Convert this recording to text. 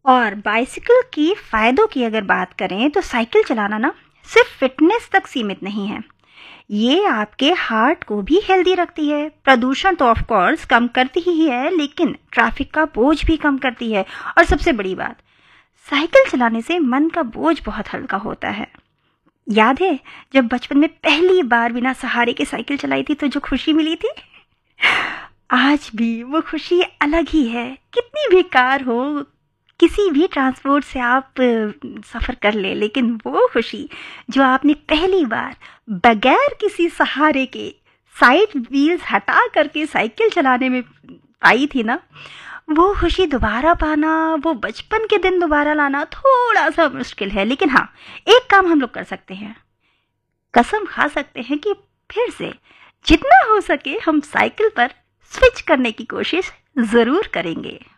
और बाइसिकल की फ़ायदों की अगर बात करें तो साइकिल चलाना ना सिर्फ फिटनेस तक सीमित नहीं है, ये आपके हार्ट को भी हेल्दी रखती है। प्रदूषण तो ऑफ कोर्स कम करती ही है, लेकिन ट्रैफिक का बोझ भी कम करती है। और सबसे बड़ी बात, साइकिल चलाने से मन का बोझ बहुत हल्का होता है। याद है जब बचपन में पहली बार बिना सहारे के साइकिल चलाई थी तो जो खुशी मिली थी, आज भी वो खुशी अलग ही है। कितनी भी कार हो, किसी भी ट्रांसपोर्ट से आप सफ़र कर ले, लेकिन वो खुशी जो आपने पहली बार बगैर किसी सहारे के साइड व्हील्स हटा करके साइकिल चलाने में पाई थी ना, वो खुशी दोबारा पाना, वो बचपन के दिन दोबारा लाना थोड़ा सा मुश्किल है। लेकिन हाँ, एक काम हम लोग कर सकते हैं, कसम खा सकते हैं कि फिर से जितना हो सके हम साइकिल पर स्विच करने की कोशिश ज़रूर करेंगे।